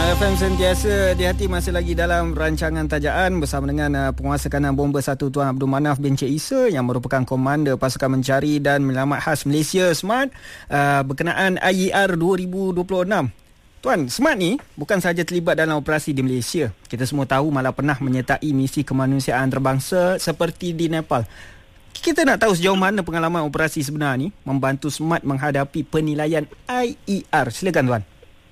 FM sentiasa di hati, masih lagi dalam rancangan tajaan bersama dengan penguasa kanan bomba 1 Tuan Abdul Manaf bin Cik Isa yang merupakan komander pasukan mencari dan menyelamat khas Malaysia SMART berkenaan IER 2026. Tuan, SMART ni bukan sahaja terlibat dalam operasi di Malaysia. Kita semua tahu malah pernah menyertai misi kemanusiaan antarabangsa seperti di Nepal. Kita nak tahu sejauh mana pengalaman operasi sebenar ni membantu SMART menghadapi penilaian IER. Silakan Tuan.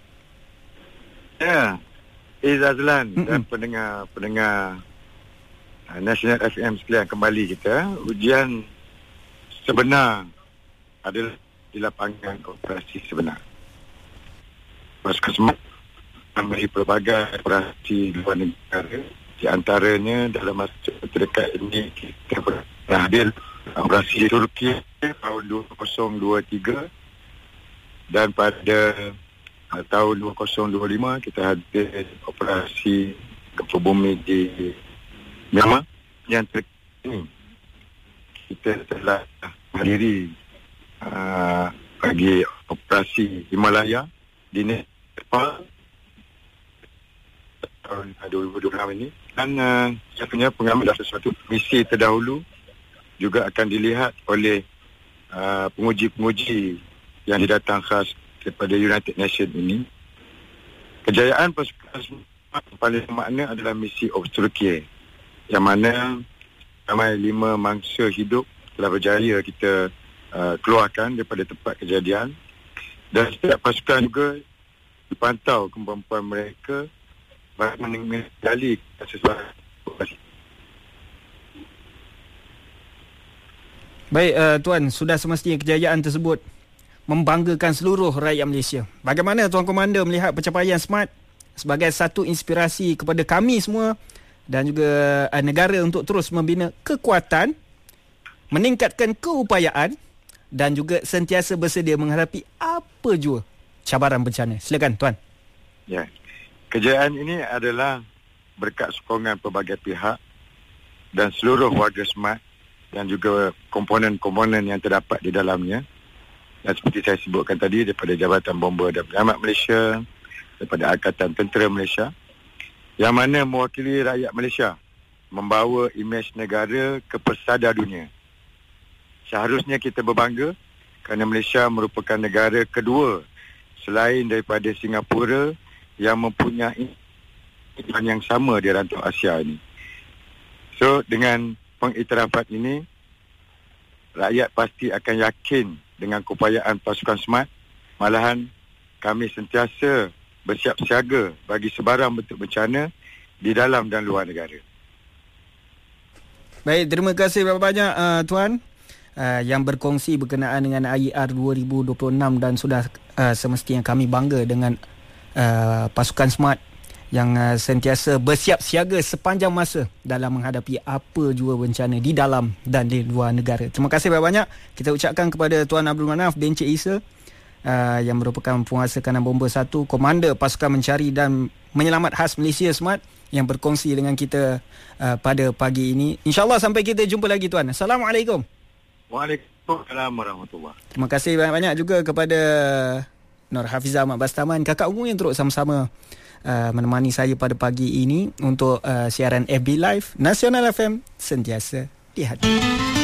Ya, Azlan dan pendengar National FM sekalian, kembali kita. Ujian sebenar adalah di lapangan operasi sebenar. Pasukan SMART memberi pelbagai operasi luar negara. Di antaranya dalam masa terdekat ini kita pernah hadir operasi di Turki tahun 2023, dan pada tahun 2025 kita hadir operasi gempa bumi di Myanmar. Yang terkini kita telah menghadiri bagi operasi Himalaya di Nepal tahun 2026 ini. Dan saya punya pengalaman dalam sesuatu misi terdahulu juga akan dilihat oleh penguji-penguji yang didatang khas daripada United Nations ini. Kejayaan pasukan SMART paling makna adalah misi Turki, yang mana ramai 5 mangsa hidup telah berjaya kita keluarkan daripada tempat kejadian, dan setiap pasukan juga dipantau kemampuan mereka mengendali sesuatu. Baik, Tuan, sudah semestinya kejayaan tersebut membanggakan seluruh rakyat Malaysia. Bagaimana Tuan Komander melihat pencapaian SMART sebagai satu inspirasi kepada kami semua dan juga negara untuk terus membina kekuatan, meningkatkan keupayaan dan juga sentiasa bersedia menghadapi apa jua cabaran bencana. Silakan Tuan. Ya. Kejayaan ini adalah berkat sokongan pelbagai pihak dan seluruh warga SMART dan juga komponen-komponen yang terdapat di dalamnya. Dan seperti saya sebutkan tadi, daripada Jabatan Bomba dan Penyelamat Malaysia, daripada Angkatan Tentera Malaysia, yang mana mewakili rakyat Malaysia, membawa imej negara ke pesada dunia. Seharusnya kita berbangga kerana Malaysia merupakan negara kedua selain daripada Singapura yang mempunyai iklan yang sama di rantau Asia ini. So, dengan pengiktirafan ini, rakyat pasti akan yakin dengan keupayaan pasukan SMART. Malahan kami sentiasa bersiap siaga bagi sebarang bentuk bencana di dalam dan luar negara. Baik, terima kasih banyak Tuan yang berkongsi berkenaan dengan IER 2026, dan sudah semestinya kami bangga dengan pasukan SMART yang sentiasa bersiap siaga sepanjang masa dalam menghadapi apa jua bencana di dalam dan di luar negara. Terima kasih banyak kita ucapkan kepada Tuan Abdul Manaf bin Cik Isa yang merupakan penguasa kanan bomba 1, komander pasukan mencari dan menyelamat khas Malaysia SMART, yang berkongsi dengan kita pada pagi ini. InsyaAllah sampai kita jumpa lagi Tuan. Assalamualaikum. Waalaikumsalam warahmatullahi. Terima kasih banyak-banyak juga kepada Nur Hafizah Ahmad Bastaman, kakak umum yang terus sama-sama menemani saya pada pagi ini untuk siaran FB Live Nasional FM, sentiasa di hati.